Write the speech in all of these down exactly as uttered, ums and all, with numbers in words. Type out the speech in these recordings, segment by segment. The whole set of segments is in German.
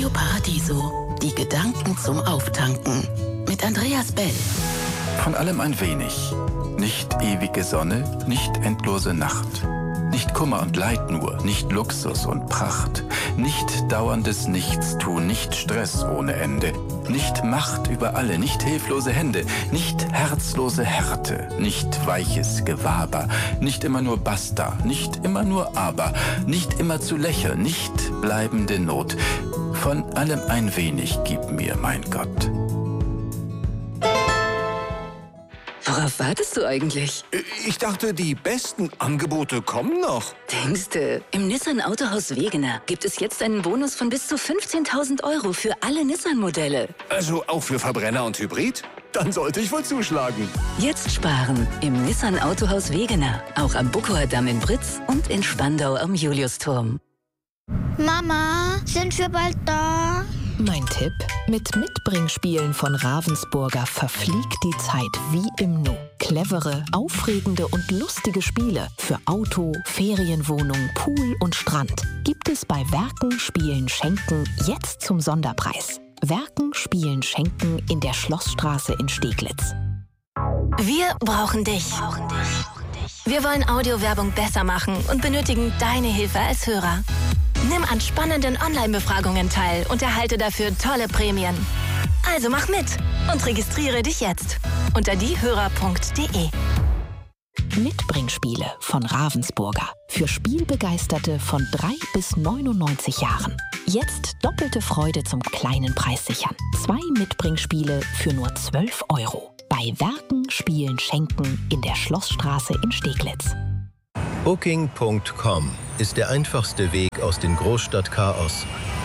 Radio Paradiso. Die Gedanken zum Auftanken. Mit Andreas Bell. Von allem ein wenig. Nicht ewige Sonne, nicht endlose Nacht. Nicht Kummer und Leid nur, nicht Luxus und Pracht. Nicht dauerndes Nichtstun, nicht Stress ohne Ende. Nicht Macht über alle, nicht hilflose Hände. Nicht herzlose Härte, nicht weiches Gewaber. Nicht immer nur Basta, nicht immer nur Aber. Nicht immer zu lächeln, nicht bleibende Not. Von allem ein wenig gib mir, mein Gott. Worauf wartest du eigentlich? Ich dachte, die besten Angebote kommen noch. Denkste, im Nissan Autohaus Wegener gibt es jetzt einen Bonus von bis zu fünfzehntausend Euro für alle Nissan-Modelle. Also auch für Verbrenner und Hybrid? Dann sollte ich wohl zuschlagen. Jetzt sparen im Nissan Autohaus Wegener. Auch am Buckower Damm in Britz und in Spandau am Juliusturm. Mama, sind wir bald da? Mein Tipp: Mit Mitbringspielen von Ravensburger verfliegt die Zeit wie im Nu. Clevere, aufregende und lustige Spiele für Auto, Ferienwohnung, Pool und Strand gibt es bei Werken, Spielen, Schenken jetzt zum Sonderpreis. Werken, Spielen, Schenken in der Schlossstraße in Steglitz. Wir brauchen dich. Wir wollen Audiowerbung besser machen und benötigen deine Hilfe als Hörer. Nimm an spannenden Online-Befragungen teil und erhalte dafür tolle Prämien. Also mach mit und registriere dich jetzt unter diehörer punkt de. Mitbringspiele von Ravensburger. Für Spielbegeisterte von drei bis neunundneunzig Jahren. Jetzt doppelte Freude zum kleinen Preis sichern. Zwei Mitbringspiele für nur zwölf Euro. Bei Werken, Spielen, Schenken in der Schlossstraße in Steglitz. Booking Punkt com ist der einfachste Weg aus dem Großstadtchaos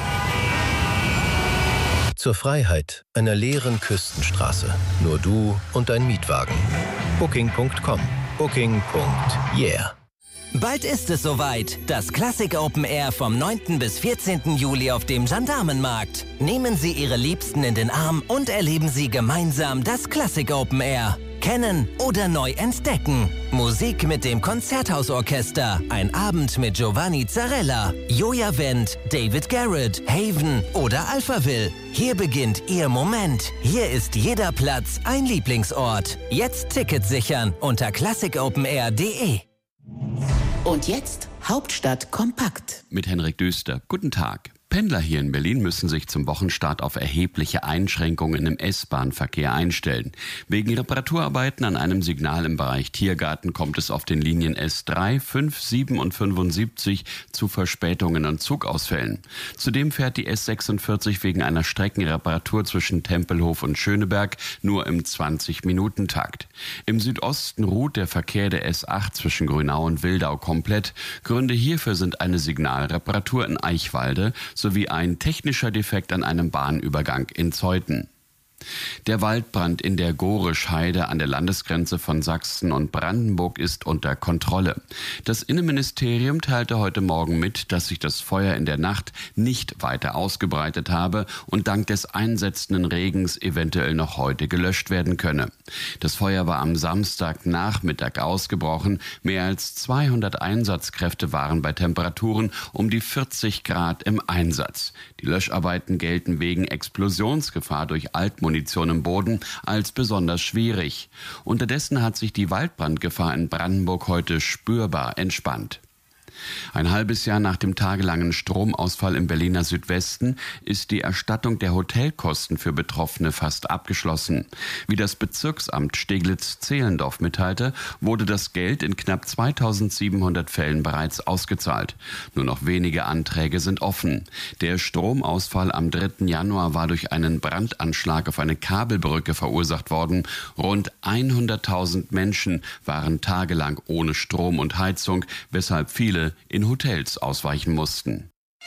zur Freiheit einer leeren Küstenstraße. Nur du und dein Mietwagen. Booking Punkt com. Booking. Yeah. Bald ist es soweit. Das Classic Open Air vom neunten bis vierzehnten Juli auf dem Gendarmenmarkt. Nehmen Sie Ihre Liebsten in den Arm und erleben Sie gemeinsam das Classic Open Air. Kennen oder neu entdecken. Musik mit dem Konzerthausorchester. Ein Abend mit Giovanni Zarella, Joja Wendt, David Garrett, Haven oder Alphaville. Hier beginnt Ihr Moment. Hier ist jeder Platz ein Lieblingsort. Jetzt Tickets sichern unter classic open air punkt de. Und jetzt Hauptstadt kompakt. Mit Henrik Düster. Guten Tag. Pendler hier in Berlin müssen sich zum Wochenstart auf erhebliche Einschränkungen im S-Bahn-Verkehr einstellen. Wegen Reparaturarbeiten an einem Signal im Bereich Tiergarten kommt es auf den Linien S drei, fünf, sieben und fünfundsiebzig zu Verspätungen und Zugausfällen. Zudem fährt die S sechsundvierzig wegen einer Streckenreparatur zwischen Tempelhof und Schöneberg nur im zwanzig-Minuten-Takt. Im Südosten ruht der Verkehr der S acht zwischen Grünau und Wildau komplett. Gründe hierfür sind eine Signalreparatur in Eichwalde sowie ein technischer Defekt an einem Bahnübergang in Zeuthen. Der Waldbrand in der Gorischheide an der Landesgrenze von Sachsen und Brandenburg ist unter Kontrolle. Das Innenministerium teilte heute Morgen mit, dass sich das Feuer in der Nacht nicht weiter ausgebreitet habe und dank des einsetzenden Regens eventuell noch heute gelöscht werden könne. Das Feuer war am Samstagnachmittag ausgebrochen. Mehr als zweihundert Einsatzkräfte waren bei Temperaturen um die vierzig Grad im Einsatz. Die Löscharbeiten gelten wegen Explosionsgefahr durch Altmunition Munition im Boden als besonders schwierig. Unterdessen hat sich die Waldbrandgefahr in Brandenburg heute spürbar entspannt. Ein halbes Jahr nach dem tagelangen Stromausfall im Berliner Südwesten ist die Erstattung der Hotelkosten für Betroffene fast abgeschlossen. Wie das Bezirksamt Steglitz-Zehlendorf mitteilte, wurde das Geld in knapp zweitausendsiebenhundert Fällen bereits ausgezahlt. Nur noch wenige Anträge sind offen. Der Stromausfall am dritten Januar war durch einen Brandanschlag auf eine Kabelbrücke verursacht worden. Rund hunderttausend Menschen waren tagelang ohne Strom und Heizung, weshalb viele in Hotels ausweichen mussten.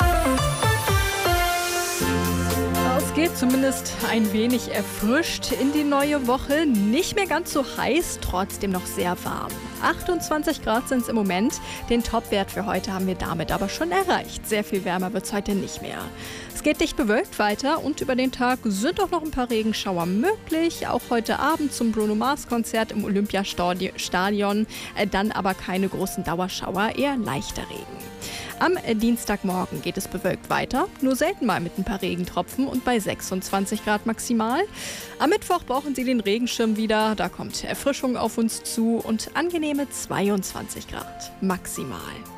Es geht zumindest ein wenig erfrischt in die neue Woche. Nicht mehr ganz so heiß, trotzdem noch sehr warm. achtundzwanzig Grad sind es im Moment. Den Topwert für heute haben wir damit aber schon erreicht. Sehr viel wärmer wird es heute nicht mehr. Es geht dicht bewölkt weiter und über den Tag sind auch noch ein paar Regenschauer möglich. Auch heute Abend zum Bruno Mars Konzert im Olympiastadion. Dann aber keine großen Dauerschauer, eher leichter Regen. Am Dienstagmorgen geht es bewölkt weiter, nur selten mal mit ein paar Regentropfen und bei sechsundzwanzig Grad maximal. Am Mittwoch brauchen Sie den Regenschirm wieder, da kommt Erfrischung auf uns zu und angenehme zweiundzwanzig Grad maximal.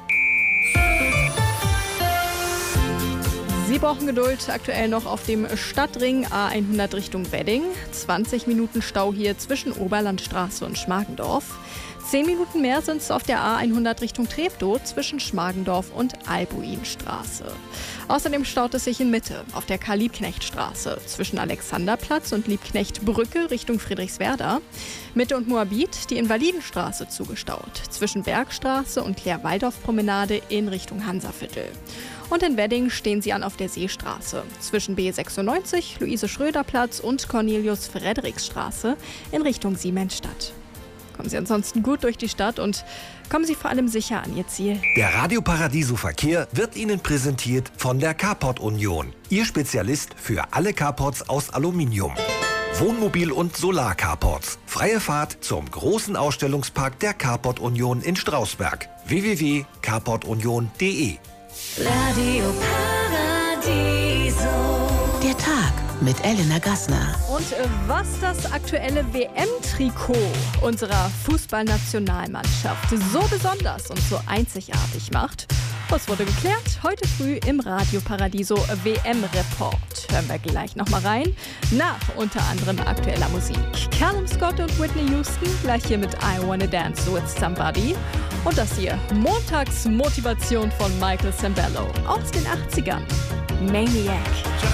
Sie brauchen Geduld aktuell noch auf dem Stadtring A hundert Richtung Wedding. zwanzig Minuten Stau hier zwischen Oberlandstraße und Schmargendorf. zehn Minuten mehr sind es auf der A hundert Richtung Treptow zwischen Schmargendorf und Albuinstraße. Außerdem staut es sich in Mitte auf der Karl-Liebknecht-Straße zwischen Alexanderplatz und Liebknecht-Brücke Richtung Friedrichswerder. Mitte und Moabit die Invalidenstraße zugestaut zwischen Bergstraße und Klär-Waldorf-Promenade in Richtung Hansaviertel. Und in Wedding stehen sie an auf der Seestraße zwischen B sechsundneunzig, Luise-Schröder-Platz und Cornelius-Friedrichs-Straße in Richtung Siemensstadt. Kommen Sie ansonsten gut durch die Stadt und kommen Sie vor allem sicher an Ihr Ziel. Der Radio Paradiso Verkehr wird Ihnen präsentiert von der Carport Union. Ihr Spezialist für alle Carports aus Aluminium. Wohnmobil- und Solar-Carports. Freie Fahrt zum großen Ausstellungspark der Carport Union in Strausberg. w w w punkt carport union punkt d e Radio Paradiso. Der Tag mit Elena Gassner. Und was das aktuelle W M-Trikot unserer Fußballnationalmannschaft so besonders und so einzigartig macht, das wurde geklärt heute früh im Radio Paradiso W M-Report. Hören wir gleich nochmal rein. Nach unter anderem aktueller Musik. Callum Scott und Whitney Houston gleich hier mit I Wanna Dance With Somebody. Und das hier, Montagsmotivation von Michael Sembello aus den achtzigern. Maniac.